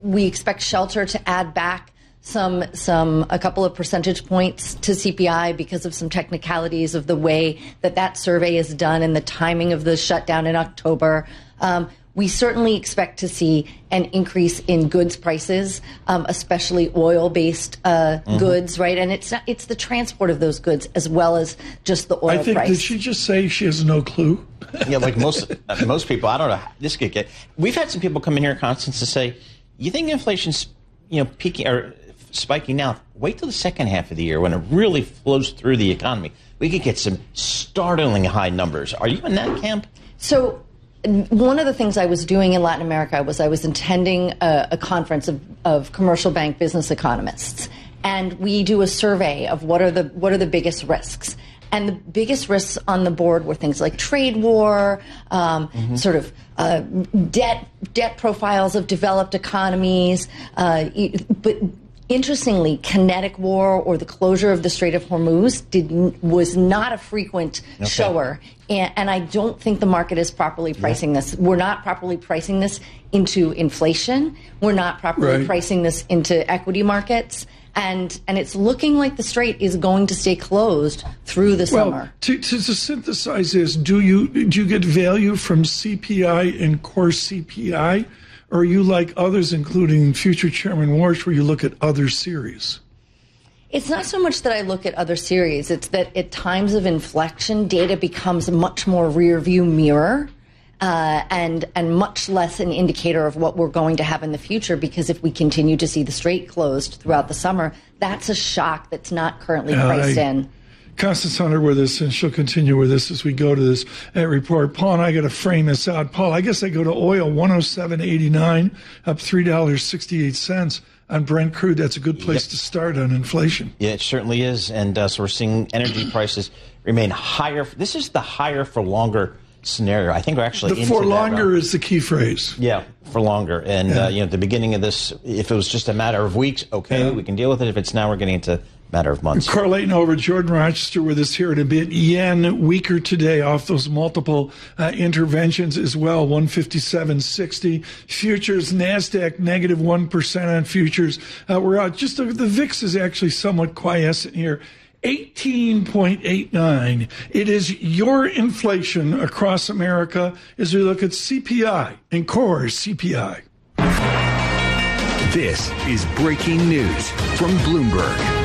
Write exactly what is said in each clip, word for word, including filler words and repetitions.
we expect shelter to add back some some a couple of percentage points to C P I because of some technicalities of the way that that survey is done and the timing of the shutdown in October. Um, we certainly expect to see an increase in goods prices, um, especially oil-based uh, mm-hmm. goods, right? And it's not, it's the transport of those goods as well as just the oil I think, price. Did she just say she has no clue? Yeah, like most uh, most people, I don't know. This could get. We've had some people come in here, Constance, to say, "You think inflation's, you know, peaking or spiking now? Wait till the second half of the year when it really flows through the economy. We could get some startling high numbers." Are you in that camp? So, one of the things I was doing in Latin America was I was attending a, a conference of, of commercial bank business economists, and we do a survey of what are the what are the biggest risks. And the biggest risks on the board were things like trade war, um, mm-hmm. sort of uh, debt debt profiles of developed economies. Uh, but interestingly, kinetic war or the closure of the Strait of Hormuz did was not a frequent okay. shower. And, and I don't think the market is properly pricing yeah. this. We're not properly pricing this into inflation. We're not properly right. pricing this into equity markets. And and it's looking like the Strait is going to stay closed through the well, summer. To, to, to synthesize this, do you do you get value from C P I and core C P I, or are you like others, including future Chairman Warsh, where you look at other series? It's not so much that I look at other series. It's that at times of inflection, data becomes a much more rear view mirror. Uh, and and much less an indicator of what we're going to have in the future, because if we continue to see the Strait closed throughout the summer, that's a shock that's not currently uh, priced I, in. Constance Hunter with us, and she'll continue with us as we go to this uh, report. Paul and I got to frame this out. Paul, I guess I go to oil, one oh seven eighty-nine, up three dollars and sixty-eight cents. On Brent crude. That's a good place yep. to start on inflation. Yeah, it certainly is. And uh, so we're seeing energy prices remain higher. This is the higher for longer scenario. I think we're actually the into for that longer realm. Is the key phrase. Yeah, for longer. And yeah. uh, you know, at the beginning of this, if it was just a matter of weeks, okay, yeah. we can deal with it. If it's now, we're getting into a matter of months. Correlating over, Jordan Rochester with us here in a bit. Yen weaker today off those multiple uh, interventions as well. one fifty-seven sixty. Futures Nasdaq negative one percent on futures. Uh, we're out. Just uh, the V I X is actually somewhat quiescent here. eighteen point eight nine. It is your inflation across America as we look at C P I and core C P I. This is breaking news from Bloomberg.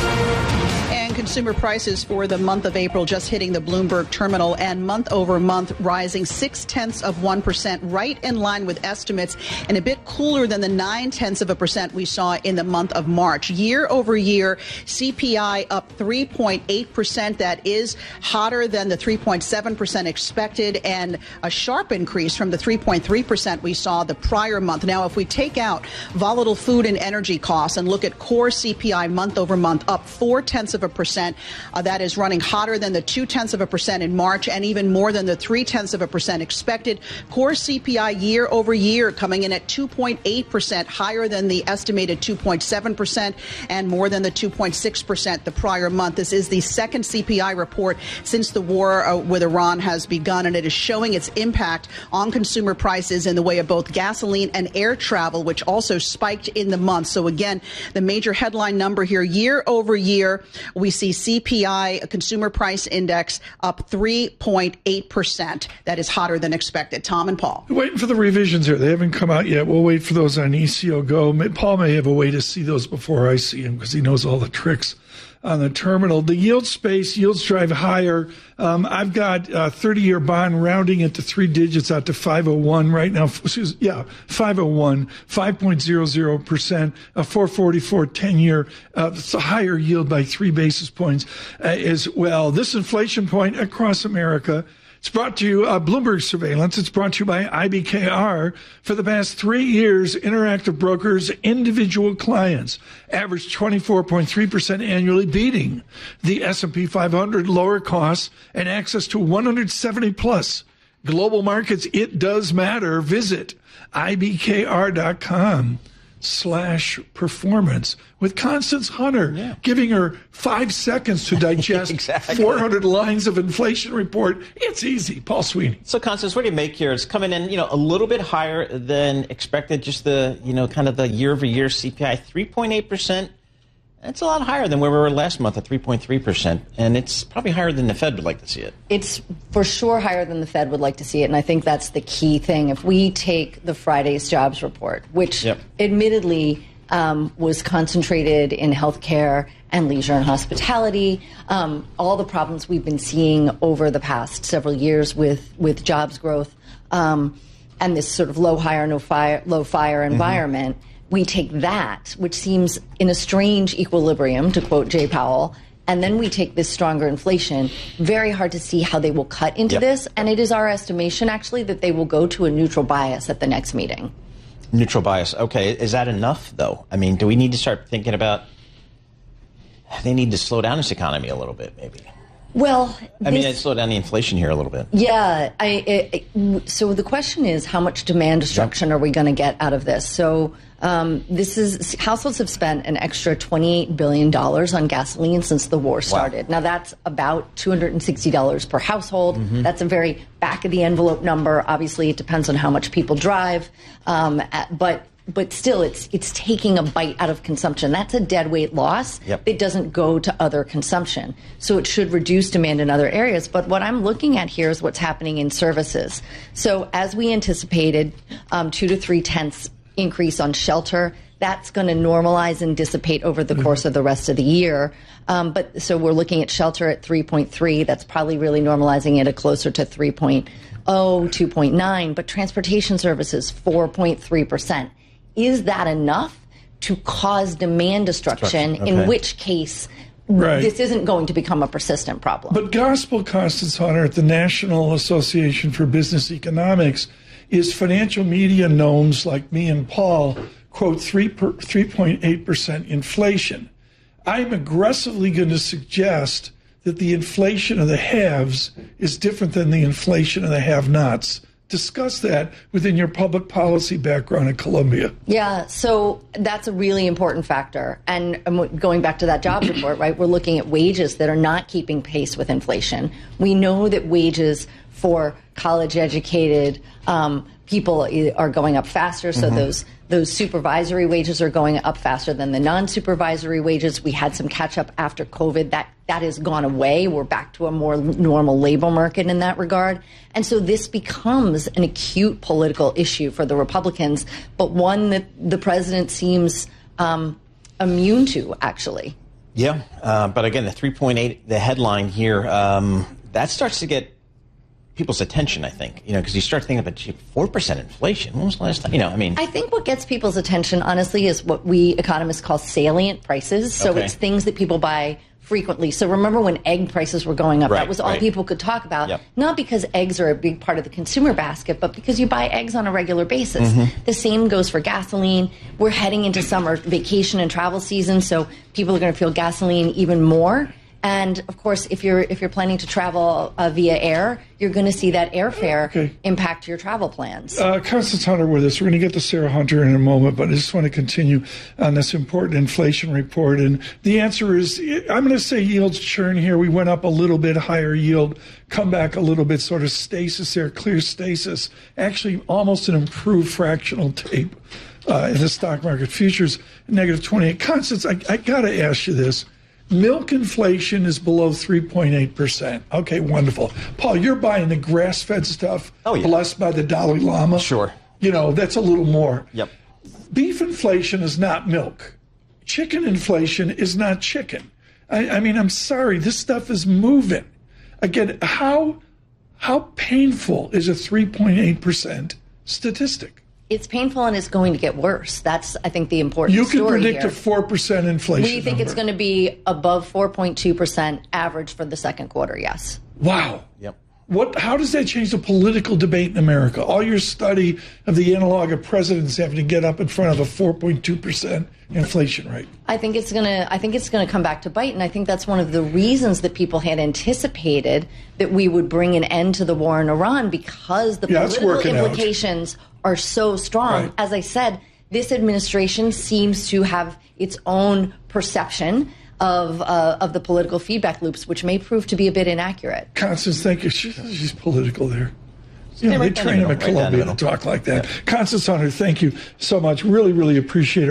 Consumer prices for the month of April just hitting the Bloomberg terminal, and month over month rising six tenths of one percent, right in line with estimates, and a bit cooler than the nine tenths of a percent we saw in the month of March. Year over year, C P I up three point eight percent. That is hotter than the three point seven percent expected, and a sharp increase from the three point three percent we saw the prior month. Now, if we take out volatile food and energy costs and look at core C P I month over month, up four tenths of a percent. Uh, that is running hotter than the two tenths of a percent in March, and even more than the three tenths of a percent expected. Core C P I year over year coming in at two point eight percent, higher than the estimated two point seven percent and more than the two point six percent the prior month. This is the second C P I report since the war uh, with Iran has begun, and it is showing its impact on consumer prices in the way of both gasoline and air travel, which also spiked in the month. So again, the major headline number here, year over year, we see C P I, a consumer price index, up three point eight percent. That is hotter than expected. Tom and Paul. We're waiting for the revisions here. They haven't come out yet. We'll wait for those on E C O Go. Paul may have a way to see those before I see him because he knows all the tricks on the terminal. The yield space, yields drive higher. Um, I've got a thirty-year bond rounding it to three digits out to five oh one right now. Excuse, yeah, five oh one, five point zero zero percent, a four forty-four ten-year. Uh, it's a higher yield by three basis points uh, as well. This inflation point across America, it's brought to you, uh, Bloomberg Surveillance. It's brought to you by I B K R. For the past three years, Interactive Brokers, individual clients averaged twenty-four point three percent annually, beating the S and P five hundred, lower costs, and access to one hundred seventy plus global markets. It does matter. Visit I B K R dot com. slash performance with Constance Hunter Yeah. giving her five seconds to digest Exactly. four hundred lines of inflation report. It's easy. Paul Sweeney. So, Constance, what do you make here? It's coming in, you know, a little bit higher than expected. Just the, you know, kind of the year-over-year C P I, three point eight percent. That's a lot higher than where we were last month at three point three percent. And it's probably higher than the Fed would like to see it. It's for sure higher than the Fed would like to see it, and I think that's the key thing. If we take the Friday's jobs report, which Yep. admittedly um, was concentrated in healthcare and leisure and hospitality, um, all the problems we've been seeing over the past several years with, with jobs growth um, and this sort of low hire, no fire, low fire environment, mm-hmm. we take that, which seems in a strange equilibrium, to quote Jay Powell, and then we take this stronger inflation. Very hard to see how they will cut into Yep. this, and it is our estimation, actually, that they will go to a neutral bias at the next meeting. Neutral bias. Okay. Is that enough, though? I mean, do we need to start thinking about they need to slow down this economy a little bit, maybe? Well, I mean, this- I'd slow down the inflation here a little bit. Yeah. I, it, it, so the question is, how much demand destruction are we going to get out of this? So um, this is households have spent an extra twenty-eight billion dollars on gasoline since the war started. Wow. Now that's about two hundred sixty dollars per household. Mm-hmm. That's a very back of the envelope number. Obviously, it depends on how much people drive, um, at, but. But still, it's it's taking a bite out of consumption. That's a deadweight loss. Yep. It doesn't go to other consumption. So it should reduce demand in other areas. But what I'm looking at here is what's happening in services. So as we anticipated, um, two to three tenths increase on shelter. That's going to normalize and dissipate over the course of the rest of the year. Um, but so we're looking at shelter at three point three. That's probably really normalizing it at closer to three point oh, two point nine. But transportation services, four point three percent. Is that enough to cause demand destruction, Okay. in which case Right. this isn't going to become a persistent problem? But Gospel Constance Hunter at the National Association for Business Economics is financial media gnomes like me and Paul quote three per, three point eight percent inflation. I'm aggressively going to suggest that the inflation of the haves is different than the inflation of the have-nots. Discuss that within your public policy background at Columbia. Yeah, so that's a really important factor. And um, going back to that jobs report, right, we're looking at wages that are not keeping pace with inflation. We know that wages for college-educated um, people are going up faster, so mm-hmm. those those supervisory wages are going up faster than the non-supervisory wages. We had some catch-up after COVID. That that has gone away. We're back to a more normal labor market in that regard. And so this becomes an acute political issue for the Republicans, but one that the president seems um, immune to, actually. Yeah, uh, but again, the three point eight, the headline here, um, that starts to get people's attention, I think, you know, because you start thinking about gee, four percent inflation. When was the last time? You know, I mean. I think what gets people's attention, honestly, is what we economists call salient prices. So Okay. it's things that people buy frequently. So remember when egg prices were going up, Right, that was all right. people could talk about. Yep. Not because eggs are a big part of the consumer basket, but because you buy eggs on a regular basis. Mm-hmm. The same goes for gasoline. We're heading into summer vacation and travel season, so people are going to feel gasoline even more. And of course, if you're if you're planning to travel uh, via air, you're going to see that airfare Okay. impact your travel plans. Uh, Constance Hunter with us. We're going to get to Sarah Hunter in a moment, but I just want to continue on this important inflation report. And the answer is, I'm going to say yields churn here. We went up a little bit higher yield, come back a little bit, sort of stasis there, clear stasis. Actually, almost an improved fractional tape uh, in the stock market. Futures, negative twenty-eight. Constance, I, I got to ask you this. Milk inflation is below three point eight percent. Okay, wonderful. Paul, you're buying the grass-fed stuff Oh, yeah. blessed by the Dalai Lama. Sure. You know, that's a little more. Yep. Beef inflation is not milk. Chicken inflation is not chicken. I, I mean, I'm sorry, this stuff is moving. Again, how how painful is a three point eight percent statistic? It's painful and it's going to get worse. That's, I think, the important You can story predict here. a four percent inflation We think number. it's going to be above four point two percent average for the second quarter, yes. Wow. Yep. What? How does that change the political debate in America? All your study of the analog of presidents having to get up in front of a four point two percent inflation rate. I think it's going to I think it's going to come back to bite, and I think that's one of the reasons that people had anticipated that we would bring an end to the war in Iran, because the Yeah, it's political working out. implications are so strong. Right. As I said, this administration seems to have its own perception of uh, of the political feedback loops, which may prove to be a bit inaccurate. Constance, thank you. She, she's political there. You know, Yeah, they right train down them the at middle, right down the Columbia to middle. talk like that. Yeah. Constance Hunter, thank you so much. Really, really appreciate it.